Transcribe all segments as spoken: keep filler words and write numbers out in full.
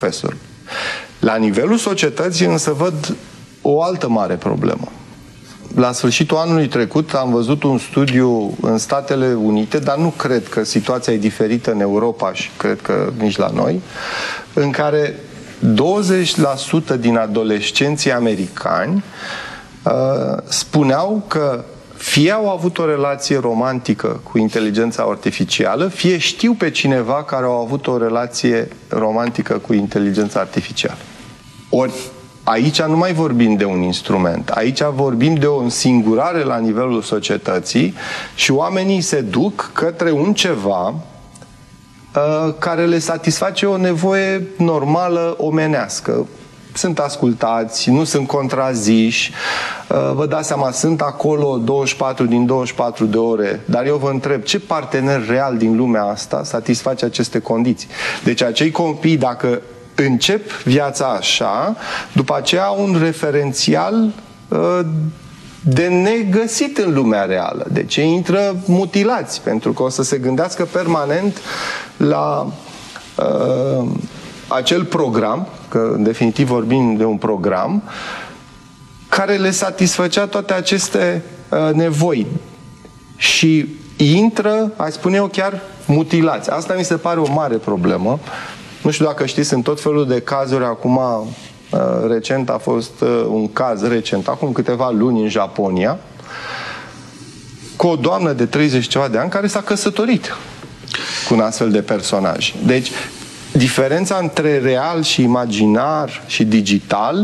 profesor. La nivelul societății însă văd o altă mare problemă. La sfârșitul anului trecut am văzut un studiu în Statele Unite, dar nu cred că situația e diferită în Europa și cred că nici la noi, în care douăzeci la sută din adolescenții americani uh, spuneau că fie au avut o relație romantică cu inteligența artificială, fie știu pe cineva care au avut o relație romantică cu inteligența artificială. Ori aici nu mai vorbim de un instrument, aici vorbim de o însingurare la nivelul societății și oamenii se duc către un ceva uh, care le satisface o nevoie normală omenească. Sunt ascultați, nu sunt contraziși, uh, vă dați seama, sunt acolo douăzeci și patru din douăzeci și patru de ore, dar eu vă întreb, ce partener real din lumea asta satisface aceste condiții? Deci acei copii, dacă încep viața așa, după aceea au un referențial uh, de negăsit în lumea reală. Deci ei intră mutilați, pentru că o să se gândească permanent la uh, acel program, că în definitiv vorbim de un program, care le satisfăcea toate aceste uh, nevoi. Și intră, aș spune eu, chiar mutilați. Asta mi se pare o mare problemă. Nu știu dacă știți, sunt tot felul de cazuri. Acum, recent a fost un caz recent, acum câteva luni în Japonia, cu o doamnă de treizeci ceva de ani care s-a căsătorit cu un astfel de personaj. Deci, diferența între real și imaginar și digital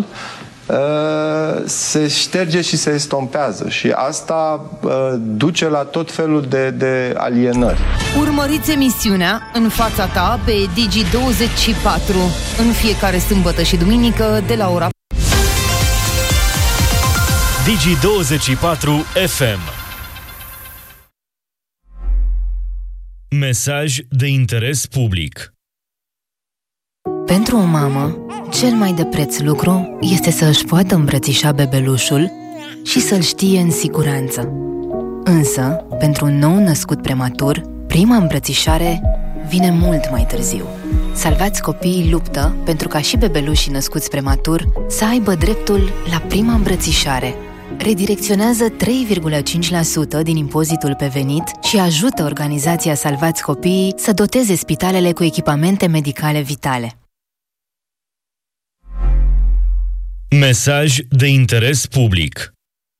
se șterge și se estompează și asta duce la tot felul de, de alienări. Urmăriți emisiunea În fața ta pe Digi douăzeci și patru în fiecare sâmbătă și duminică de la ora Digi douăzeci și patru F M. Mesaj de interes public. Pentru o mamă, cel mai de preț lucru este să își poată îmbrățișa bebelușul și să-l știe în siguranță. Însă, pentru un nou născut prematur, prima îmbrățișare vine mult mai târziu. Salvați Copiii luptă pentru ca și bebelușii născuți prematur să aibă dreptul la prima îmbrățișare. Redirecționează trei virgulă cinci la sută din impozitul pe venit și ajută organizația Salvați Copiii să doteze spitalele cu echipamente medicale vitale. Mesaj de interes public.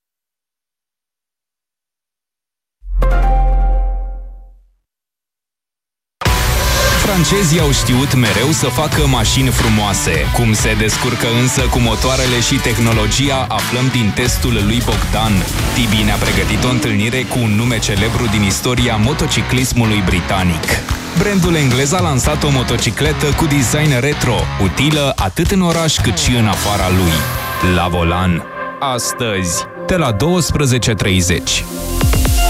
Francezii au știut mereu să facă mașini frumoase. Cum se descurcă însă cu motoarele și tehnologia, aflăm din testul lui Bogdan. Tibi ne-a pregătit o întâlnire cu un nume celebru din istoria motociclismului britanic. Brandul englez a lansat o motocicletă cu design retro, utilă atât în oraș cât și în afara lui. La volan. Astăzi, de la douăsprezece și treizeci.